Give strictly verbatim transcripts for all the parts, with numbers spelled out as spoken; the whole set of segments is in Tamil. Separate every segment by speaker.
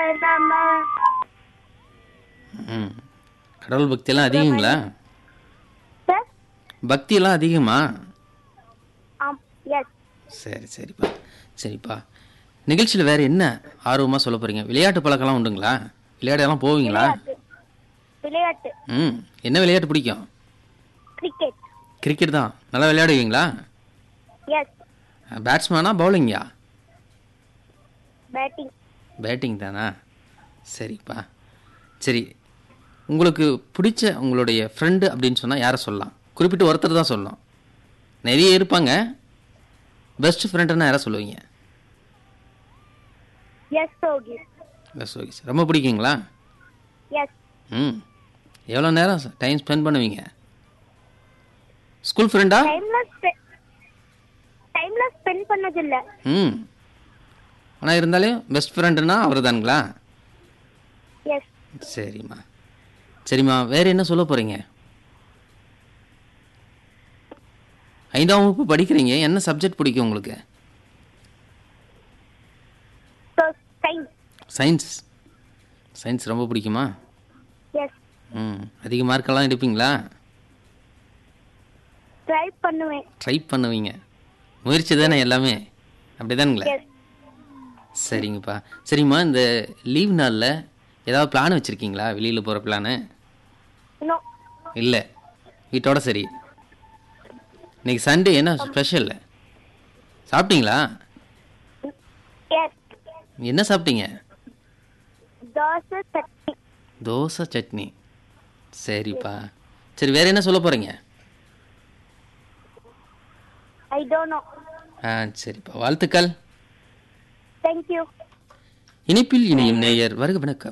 Speaker 1: நம்ம
Speaker 2: ம் கடவுள் பக்தியெல்லாம் அதிகங்களா?
Speaker 1: சார்
Speaker 2: பக்தியெல்லாம் அதிகமா?
Speaker 1: ஆம் எஸ்
Speaker 2: சரி சரிப்பா சரிப்பா. நிகழ்ச்சியில் வேறு என்ன ஆர்வமாக சொல்ல போகிறீங்க? விளையாட்டு பழக்கம்லாம் உண்டுங்களா? விளையாடலாம் போவீங்களா?
Speaker 1: விளையாட்டு விளையாட்டு
Speaker 2: ம் என்ன விளையாட்டு பிடிக்கும்?
Speaker 1: கிரிக்கெட்
Speaker 2: கிரிக்கெட் தான். நல்லா விளையாடுவீங்களா?
Speaker 1: எஸ்
Speaker 2: பேட்ஸ்மேனா பவுலிங்கா?
Speaker 1: பேட்டிங்
Speaker 2: பேட்டிங் தானா? சரிப்பா சரி. உங்களுக்கு பிடிச்ச உங்களுடைய ஃப்ரெண்டு அப்படின்னு சொன்னால் யாரை சொல்லலாம்? குறிப்பிட்டு ஒருத்தர் தான் சொல்லணும். நிறைய இருப்பாங்க. பெஸ்ட் ஃப்ரெண்டுன்னா யாரை சொல்லுவீங்க?
Speaker 1: S சோகி
Speaker 2: best okay. ரொம்ப பிடிக்குங்களா?
Speaker 1: எஸ்
Speaker 2: ம் எவ்வளோ நேரம் டைம் ஸ்பெண்ட் பண்ணுவீங்க? ஸ்கூல் ஃப்ரெண்டா?
Speaker 1: டைம்ல டைம்ல ஸ்பெண்ட் பண்ணது இல்ல.
Speaker 2: ம் ஆனால் இருந்தாலும் பெஸ்ட் ஃப்ரெண்டுன்னா அவர் தானுங்களா?
Speaker 1: எஸ்
Speaker 2: சரிம்மா சரிம்மா. வேறு என்ன சொல்ல போகிறீங்க? ஐந்தாம் வகுப்பு படிக்கிறீங்க. என்ன சப்ஜெக்ட் பிடிக்கும் உங்களுக்கு?
Speaker 1: Science
Speaker 2: science. சயின்ஸ் ரொம்ப பிடிக்குமா?
Speaker 1: எஸ்
Speaker 2: ம் அதிக மார்க்கெல்லாம் எடுப்பீங்களா?
Speaker 1: ட்ரை பண்ணுவேன்.
Speaker 2: ட்ரை பண்ணுவீங்க. முயற்சி தானே எல்லாமே, அப்படி தானுங்களே?
Speaker 1: எஸ்
Speaker 2: சரிங்கப்பா சரிம்மா. இந்த லீவ் நாளில் ஏதாவது பிளான் வச்சுருக்கீங்களா? வெளியில் போகிற பிளானு?
Speaker 1: நோ
Speaker 2: இல்லை, வீட்டோட சரி. இன்னைக்கு சண்டே என்ன ஸ்பெஷல்? சாப்பிட்டீங்களா?
Speaker 1: எஸ்
Speaker 2: என்ன சாப்பிட்டீங்க?
Speaker 1: தோசை சட்னி.
Speaker 2: தோசை சட்னி. சரிப்பா சரி. வேறு என்ன சொல்ல போகிறீங்க?
Speaker 1: I don't know.
Speaker 2: ஆ சரிப்பா, வாழ்த்துக்கள்.
Speaker 1: Thank you.
Speaker 2: இனிப்பில் இனியும் நேயர் வருக வணக்கம்.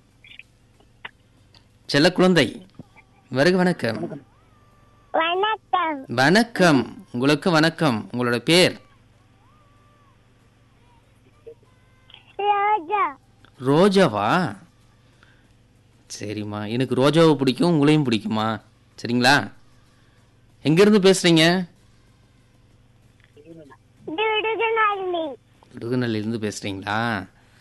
Speaker 2: செல்ல குழந்தை வருக வணக்கம்.
Speaker 1: வணக்கம்.
Speaker 2: வணக்கம். உங்களுக்கு வணக்கம். உங்களோட பேர்?
Speaker 1: ரோஜா.
Speaker 2: ரோஜாவா? சரிம்மா, எனக்கு ரோஜாவை பிடிக்கும், உங்களையும் பிடிக்குமா? சரிங்களா. எங்கேருந்து பேசுகிறீங்க?
Speaker 1: டிடுகனல்லி.
Speaker 2: விடுகுநல்லிருந்து பேசுகிறீங்களா?